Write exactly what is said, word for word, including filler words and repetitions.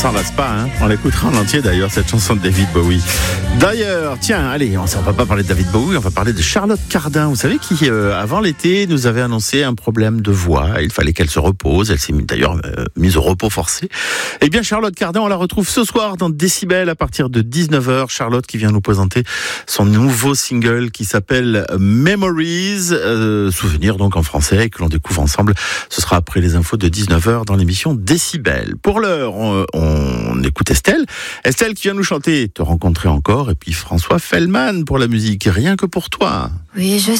s'en lasse pas, hein. On l'écoutera en entier d'ailleurs, cette chanson de David Bowie. D'ailleurs, tiens, allez, on ne va pas parler de David Bowie, on va parler de Charlotte Cardin. Vous savez qui, euh, avant l'été, nous avait annoncé un problème de voix. Il fallait qu'elle se repose. Elle s'est d'ailleurs euh, mise au repos forcé. Eh bien, Charlotte Cardin, on la retrouve ce soir dans Décibel à partir de dix-neuf heures. Charlotte qui vient nous présenter son nouveau single qui s'appelle Memories, euh, souvenir donc en français, que l'on découvre ensemble. Ce sera après les infos de dix-neuf heures dans l'émission Décibel. Pour l'heure, on, on écoute Estelle. Estelle qui vient nous chanter Te rencontrer encore, et puis François Fellman pour la musique Rien que pour toi. Oui, je